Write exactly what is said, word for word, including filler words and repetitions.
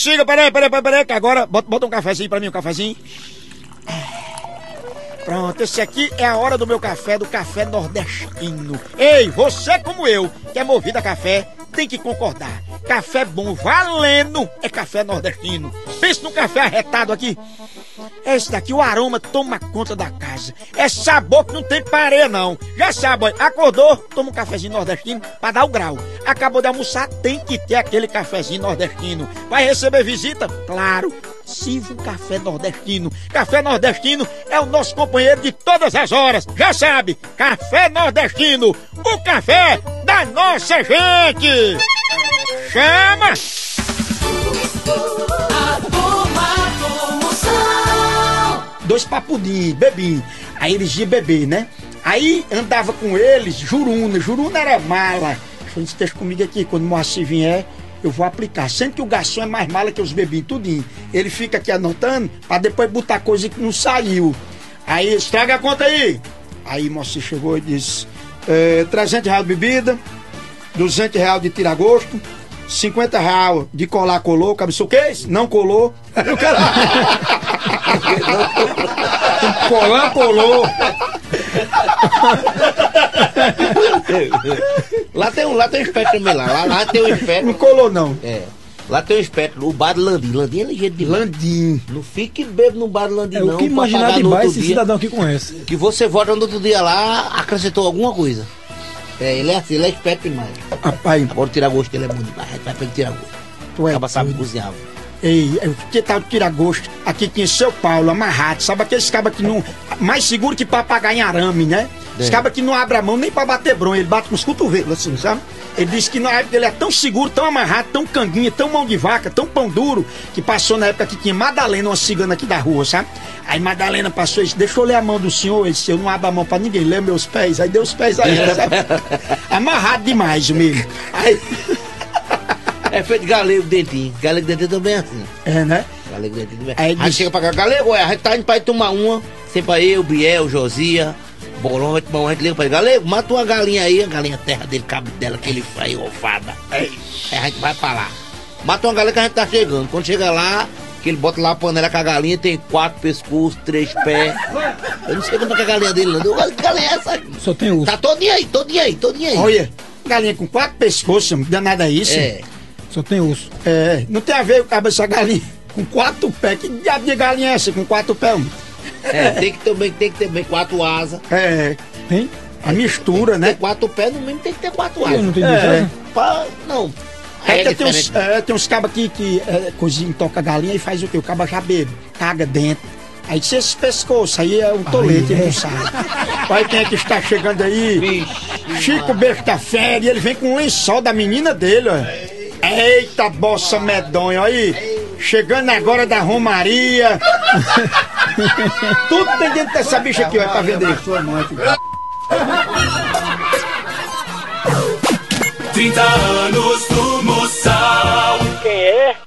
bexiga, peraí, peraí, peraí, peraí, que agora bota, bota um cafezinho pra mim, um cafezinho. Pronto, esse aqui é a hora do meu café, do café nordestino. Ei, você como eu, que é movido a café, tem que concordar. Café bom, valendo, é café nordestino. Pensa num café arretado aqui. Esse daqui, o aroma toma conta da casa. É sabor que não tem pareia, não. Já sabe, ó, acordou, toma um cafezinho nordestino pra dar o grau. Acabou de almoçar, tem que ter aquele cafezinho nordestino. Vai receber visita? Claro. Sirva um café nordestino. Café nordestino é o nosso companheiro de todas as horas. Já sabe, café nordestino, o café da nossa gente. Chama! A turma Moção. Dois papudim, bebim. Aí eles iam beber, né? Aí andava com eles, Juruna. Juruna era mala. Falei, deixa comigo aqui, quando o Moacir vier, eu vou aplicar. Sempre que o garçom é mais mala que os bebinhos, tudinho. Ele fica aqui anotando, pra depois botar coisa que não saiu. Aí, estraga a conta aí. Aí o Moacir chegou e disse, é, trezentos reais de bebida, duzentos reais de tira-gosto, cinquenta reais de colar, colou, cabeça o quê? Não colou. Eu quero... colar, colou. Lá tem um, lá tem um espectro também lá. Lá, lá tem um espectro. Não colou, não. É. Lá tem um espectro, o bar do Landim. Landim é ligeiro de Landim. Não fique bebo no bar do Landim, É não. o que imaginar demais esse cidadão aqui conhece. Que você volta no outro dia lá, acrescentou alguma coisa. É, ele é assim, ele é esperto demais. Rapaz. Agora o tira-gosto dele é bom demais. Vai pra ele tirar-gosto. Tu é Acaba sabe doido. cozinhar. Ei, que tal tira-gosto? Aqui tinha Seu Paulo, amarrado. Sabe aqueles cabas que não... Mais seguro que papagaio em arame, né? Os cabas que não abrem a mão nem pra bater bronha. Ele bate com os cotovelos, assim, sabe? Ele disse que na época ele é tão seguro, tão amarrado, tão canguinha, tão mão de vaca, tão pão duro, que passou na época que tinha Madalena, uma cigana aqui da rua, sabe? Aí Madalena passou e disse, deixa eu ler a mão do senhor. Ele disse, eu não abro a mão pra ninguém, lê meus pés. Aí deu os pés aí, sabe? Amarrado demais o mesmo. Aí... É feito de galego dentinho. Galego dentinho também é assim. É, né? Galego dentinho também. Aí Aí disse- chega pra cá, galego, a gente tá indo pra ir tomar uma. Sempre eu, Biel, Josia, Bolão, vai tomar uma, a gente liga pra ele, galego, mata uma galinha aí, a galinha terra dele, cabo dela, que ele faz ofada. Aí a gente vai pra lá. Mata uma galinha que a gente tá chegando. Quando chega lá, que ele bota lá a panela com a galinha, tem quatro pescoços, três pés. Eu não sei como é que é a galinha dele, não. Eu, que galinha é essa aí? Só tem urso. Tá todinha aí, todinha aí, todinha aí. Olha, galinha com quatro pescoços, não dá nada isso. É. Só tem urso. É, não tem a ver com essa galinha com quatro pés. Que diabo de galinha é essa com quatro pés? homem? É, tem que ter, tem que ter bem quatro asas. É, Tem? a mistura, Tem né? quatro pés, no mínimo tem que ter quatro Eu asas. não tenho É. é. Pra, não. Aí É tem, uns, diferente. é, tem uns cabas aqui que é, cozinha, toca a galinha e faz o quê? O caba já bebe, caga dentro. Aí se esse pescoço, aí é um tolete, ele não sabe. Aí quem é que está chegando aí? Chico Besta Fera, e ele vem com um lençol da menina dele, ó. Eita, bossa medonha, aí. Chegando agora da Romaria. Tudo tem dentro dessa bicha aqui, ó, pra vender. trinta anos do Moção. Quem é?